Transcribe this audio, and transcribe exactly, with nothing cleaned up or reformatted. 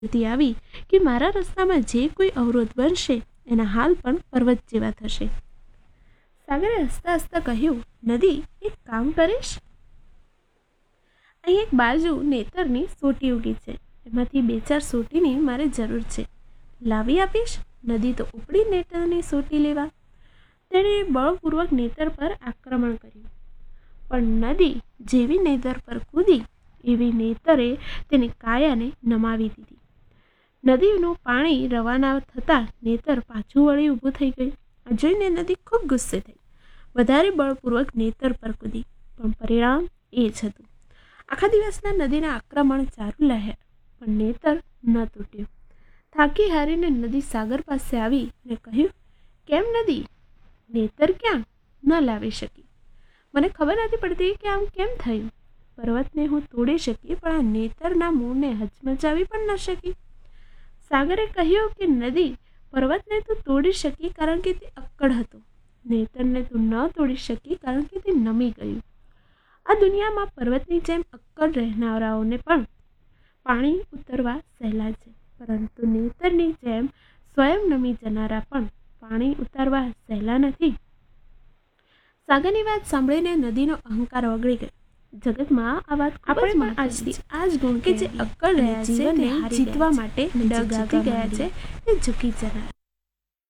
સમજતી આવી કે મારા રસ્તામાં જે કોઈ અવરોધ બનશે એના હાલ પણ પર્વત જેવા થશે. સાગરે હસતા હસતા કહ્યું, નદી એક કામ કરીશ? અહીં એક બાજુ નેતરની સોટી ઉગી છે, એમાંથી બે ચાર સોટીની મારે જરૂર છે, લાવી આપીશ? નદી તો ઉપડી નેતરની સોટી લેવા. તેણે બળપૂર્વક નેતર પર આક્રમણ કર્યું, પણ નદી જેવી નેતર પર કૂદી એવી નેતરે તેની કાયાને નમાવી દીધી. નદીનું પાણી રવાના થતાં નેતર પાછું વળી ઊભું થઈ ગયું. આ જોઈને નદી ખૂબ ગુસ્સે થઈ, વધારે બળપૂર્વક નેતર પર કૂદી, પણ પરિણામ એ જ હતું. આખા દિવસના નદીના આક્રમણ ચાલુ રહ્યા, પણ નેતર ન તૂટ્યું. થાકી હારીને નદી સાગર પાસે આવી ને કહ્યું, કેમ નદી, નેતર ક્યાં ન લાવી શકી? મને ખબર નથી પડતી કે આમ કેમ થયું. પર્વતને હું તોડી શકી, પણ આ નેતરના મૂળને હચમચાવી પણ ન શકી. સાગરે કહ્યું કે નદી, પર્વતને તું તોડી શકી કારણ કે તે અક્કડ હતો, નેતરને તું ન તોડી શકી કારણ કે તે નમી ગયું. આ દુનિયામાં પર્વતની જેમ અક્કડ રહેનારાઓને પણ પાણી ઉતરવા સહેલા છે, પરંતુ નેતરની જેમ સ્વયં નમી જનારા પણ પાણી ઉતારવા સહેલા નથી. સાગરની વાત સાંભળીને નદીનો અહંકાર ઓગળી ગયો. જગતમાં આ વાત આપણે પણ આજથી આ જ ગુણ કે જે અક્કડ રહ્યા છે, જીતવા માટે ડગાવી ગયા છે, તે ઝૂકી જનાર.